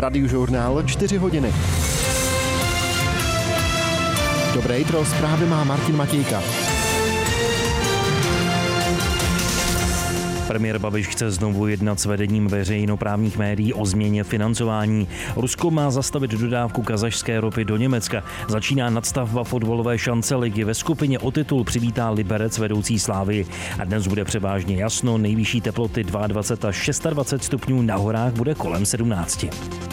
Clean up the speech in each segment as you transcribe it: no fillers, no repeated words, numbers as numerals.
Radiožurnál 4 hodiny. Dobré jitro, zprávy má Martin Matějka. Premiér Babiš chce znovu jednat s vedením veřejnoprávních médií o změně financování. Rusko má zastavit dodávku kazašské ropy do Německa. Začíná nadstavba fotbalové šance ligy. Ve skupině o titul přivítá Liberec vedoucí Slávy. A dnes bude převážně jasno, nejvyšší teploty 22 až 26 stupňů, na horách bude kolem 17.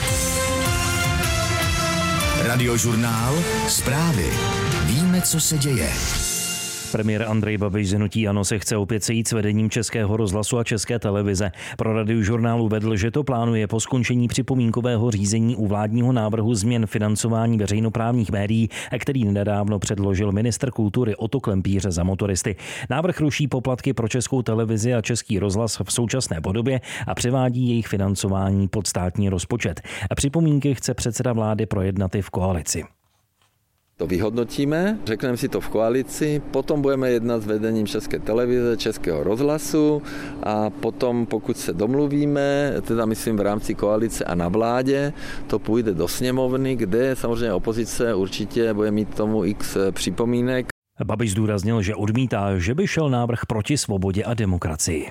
Radiožurnál, zprávy. Víme, co se děje. Premiér Andrej Babiš z hnutí ANO se chce opět sejít s vedením Českého rozhlasu a České televize. Pro Radiožurnál uvedl, že to plánuje po skončení připomínkového řízení u vládního návrhu změn financování veřejnoprávních médií, který nedávno předložil ministr kultury Otto Klempíř za motoristy. Návrh ruší poplatky pro Českou televizi a Český rozhlas v současné podobě a převádí jejich financování pod státní rozpočet. A připomínky chce předseda vlády projednat i v koalici. To vyhodnotíme, řekneme si to v koalici, potom budeme jednat s vedením České televize, Českého rozhlasu a potom, pokud se domluvíme, teda myslím v rámci koalice a na vládě, to půjde do sněmovny, kde samozřejmě opozice určitě bude mít tomu x připomínek. Babiš zdůraznil, že odmítá, že by šel návrh proti svobodě a demokracii.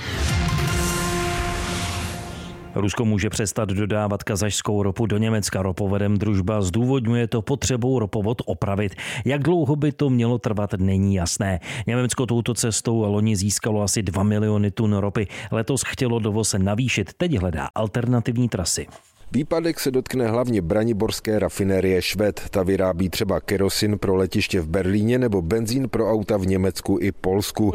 Rusko může přestat dodávat kazašskou ropu do Německa. Ropovodem Družba zdůvodňuje to potřebou ropovod opravit. Jak dlouho by to mělo trvat, není jasné. Německo touto cestou loni získalo asi 2 miliony tun ropy. Letos chtělo dovoz navýšit, teď hledá alternativní trasy. Výpadek se dotkne hlavně braniborské rafinérie Švéd. Ta vyrábí třeba kerosin pro letiště v Berlíně nebo benzín pro auta v Německu i Polsku.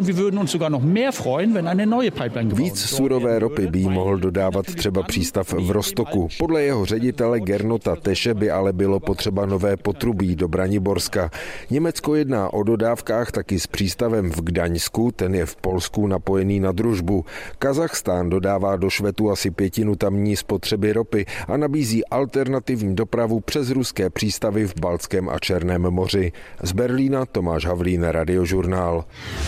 Víc surové ropy by jí mohl dodávat třeba přístav v Rostoku. Podle jeho ředitele Gernota Teše by ale bylo potřeba nové potrubí do Braniborska. Německo jedná o dodávkách taky s přístavem v Gdaňsku, ten je v Polsku napojený na Družbu. Kazachstán dodává do Švédu asi 1/5 tamní spotřeby ropy a nabízí alternativní dopravu přes ruské přístavy v Baltském a Černém moři. Z Berlína Tomáš Havlín, Radiožurnál.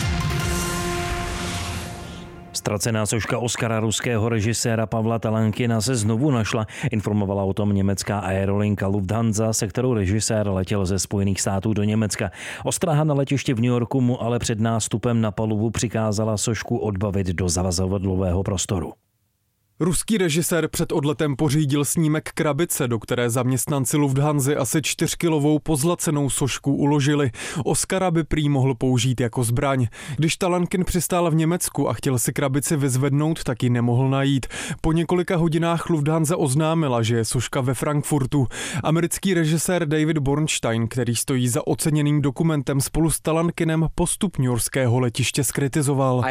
Ztracená soška Oscara ruského režiséra Pavla Talankina se znovu našla. Informovala o tom německá aerolinka Lufthansa, se kterou režisér letěl ze Spojených států do Německa. Ostraha na letišti v New Yorku mu ale před nástupem na palubu přikázala sošku odbavit do zavazadlového prostoru. Ruský režisér před odletem pořídil snímek krabice, do které zaměstnanci Lufthansy asi 4kilovou pozlacenou sošku uložili. Oscara by prý mohl použít jako zbraň. Když Talankin přistál v Německu a chtěl si krabici vyzvednout, tak ji nemohl najít. Po několika hodinách Lufthansa oznámila, že je soška ve Frankfurtu. Americký režisér David Bornstein, který stojí za oceněným dokumentem spolu s Talankinem, postup newyorského letiště zkritizoval.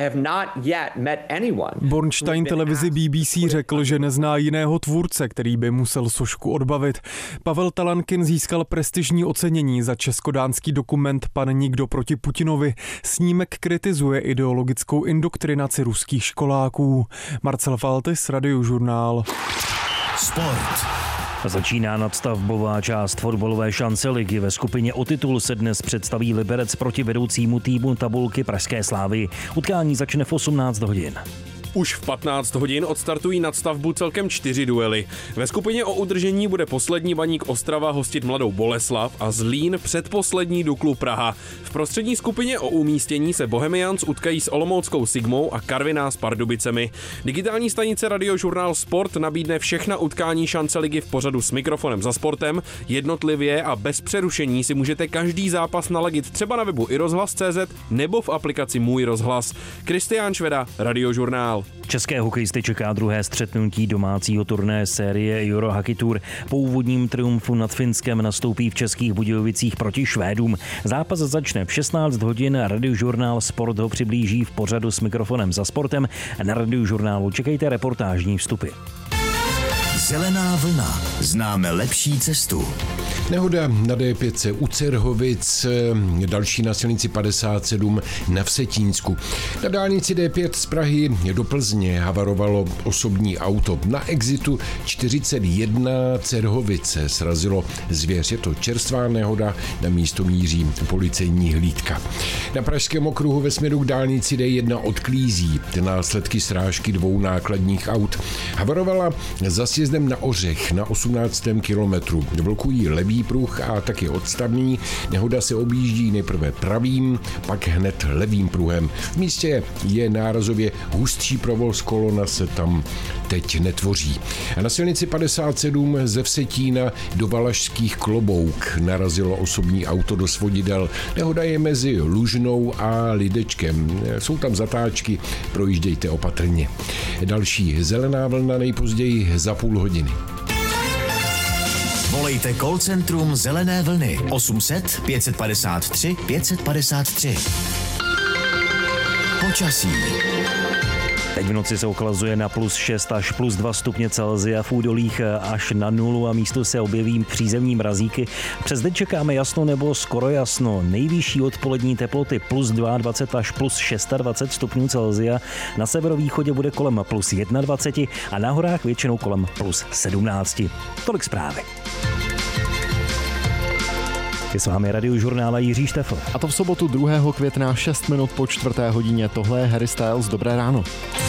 Bornstein televizi BBC řekl, že nezná jiného tvůrce, který by musel sošku odbavit. Pavel Talankin získal prestižní ocenění za českodánský dokument Pan nikdo proti Putinovi. Snímek kritizuje ideologickou indoktrinaci ruských školáků. Marcel Faltis, Radiožurnál. Sport. Začíná nadstavbová část fotbalové šance ligy. Ve skupině o titul se dnes představí Liberec proti vedoucímu týmu tabulky pražské Slávy. Utkání začne v 18 hodin. Už v 15 hodin odstartují nadstavbu celkem 4 duely. Ve skupině o udržení bude poslední Baník Ostrava hostit Mladou Boleslav a Zlín předposlední Duklu Praha. V prostřední skupině o umístění se Bohemians utkají s olomouckou Sigmou a Karviná s Pardubicemi. Digitální stanice Radiožurnál Sport nabídne všechna utkání šance ligy v pořadu S mikrofonem za sportem. Jednotlivě a bez přerušení si můžete každý zápas naladit třeba na webu iRozhlas.cz nebo v aplikaci Můj rozhlas. Kristián Šveda, Radiožurnál. České hokejisty čeká druhé střetnutí domácího turnaje série Euro Hockey Tour. Po úvodním triumfu nad Finskem nastoupí v Českých Budějovicích proti Švédům. Zápas začne v 16 hodin. Radiožurnál Sport ho přiblíží v pořadu S mikrofonem za sportem. Na Radiožurnálu čekejte reportážní vstupy. Zelená vlna. Známe lepší cestu. Nehoda na D5 u Cerhovic, další na silnici 57 na Vsetínsku. Na dálnici D5 z Prahy do Plzně havarovalo osobní auto. Na exitu 41 Cerhovice srazilo zvěř. Je to čerstvá nehoda, na místo míří policejní hlídka. Na pražském okruhu ve směru k dálnici D1 od Klízí následky srážky 2 nákladních aut. Havarovala za sjezdy Sjezdem na Ořech na 18. kilometru blokují levý pruh a taky odstavný. Nehoda se objíždí nejprve pravým, pak hned levým pruhem. V místě je nárazově hustší provoz, kolona se tam teď netvoří. A na silnici 57 ze Vsetína do Valašských Klobouk narazilo osobní auto do svodidel. Nehoda je mezi Lužnou a Lidečkem. Jsou tam zatáčky, projíždějte opatrně. Další zelená vlna nejpozději za půl hodiny. Volejte call centrum Zelené vlny 800 553 553. Počasí. Teď v noci se ochlazuje na +6 až +2 stupně Celsia, v údolích až na 0 a místo se objeví přízemní mrazíky. Přes den čekáme jasno nebo skoro jasno. Nejvyšší odpolední teploty +22 až +26 stupňů Celsia. Na severovýchodě bude kolem +21 a na horách většinou kolem +17. Tolik zprávy. Je s vámi Radiožurnál Jiří Štefl. A to v sobotu 2. května 6 minut po 4. hodině. Tohle je Harry Styles. Dobré ráno.